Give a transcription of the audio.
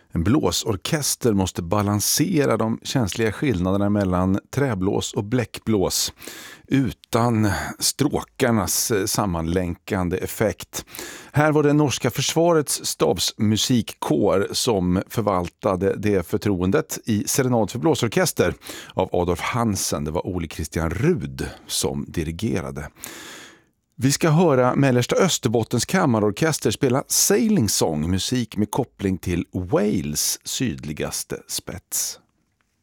En blåsorkester måste balansera de känsliga skillnaderna mellan träblås och bläckblås utan stråkarnas sammanlänkande effekt. Här var det norska försvarets stabsmusikkår som förvaltade det förtroendet i Serenad för blåsorkester av Adolf Hansen. Det var Ole Christian Rud som dirigerade. Vi ska höra Mellersta Österbottens kammarorkester spela Sailing Song, musik med koppling till Wales sydligaste spets.